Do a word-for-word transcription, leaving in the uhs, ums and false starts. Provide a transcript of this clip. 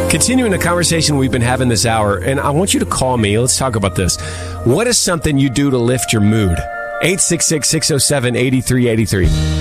Continuing the conversation we've been having this hour, and I want you to call me. Let's talk about this. What is something you do to lift your mood? eight six six, six oh seven, eight three eight three.